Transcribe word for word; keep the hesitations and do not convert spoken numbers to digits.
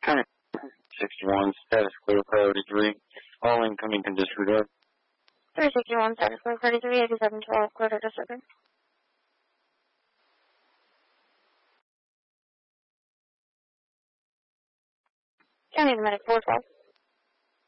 County sixty-one, status clear, priority three. All incoming can disregard. three sixty-one, status clear, priority three, eighty-seven twelve, clear to disregard. County medic four twelve.